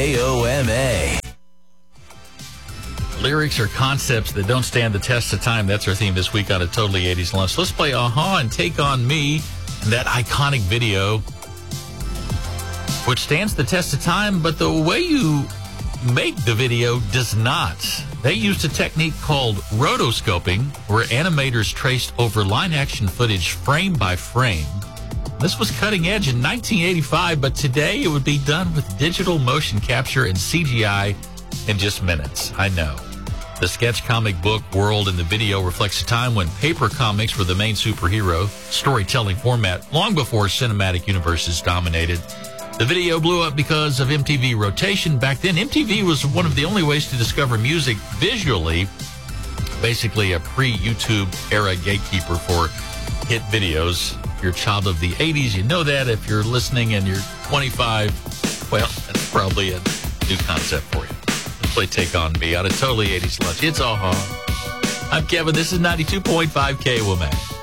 KOMA. Lyrics or concepts that don't stand the test of time. That's our theme this week on A Totally 80s Lunch. Let's play Aha and Take On Me, that iconic video, which stands the test of time, but the way you make the video does not. They used a technique called rotoscoping, where animators traced over line action footage frame by frame. This was cutting edge in 1985, but today it would be done with digital motion capture and CGI in just minutes. I know. The sketch comic book world in the video reflects a time when paper comics were the main superhero storytelling format, long before cinematic universes dominated. The video blew up because of MTV rotation. Back then, MTV was one of the only ways to discover music visually, basically a pre-YouTube era gatekeeper for hit videos. If you're a child of the 80s, you know that. If you're listening and you're 25, well, that's probably a new concept for you. Let's play Take On Me on A Totally 80s Lunch. It's Aha. I'm Kevin. This is 92.5 KOMA.